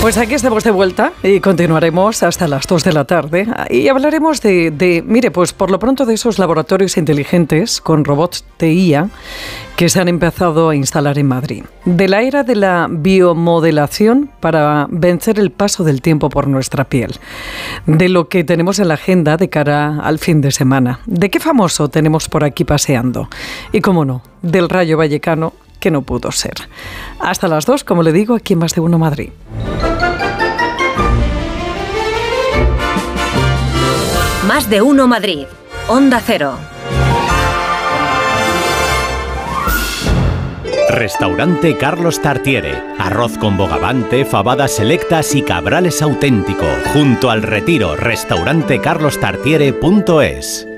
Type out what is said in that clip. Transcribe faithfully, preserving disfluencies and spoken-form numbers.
Pues aquí estamos de vuelta y continuaremos hasta las dos de la tarde y hablaremos de, de, mire, pues por lo pronto de esos laboratorios inteligentes con robots de I A que se han empezado a instalar en Madrid. De la era de la biomodelación para vencer el paso del tiempo por nuestra piel. De lo que tenemos en la agenda de cara al fin de semana. ¿De qué famoso tenemos por aquí paseando? Y cómo no, del Rayo Vallecano, que no pudo ser. Hasta las dos, como le digo, aquí en Más de Uno Madrid. Más de Uno Madrid. Onda Cero. Restaurante Carlos Tartiere. Arroz con bogavante, fabadas selectas y cabrales auténtico. Junto al Retiro. Restaurante carlos tartiere punto es.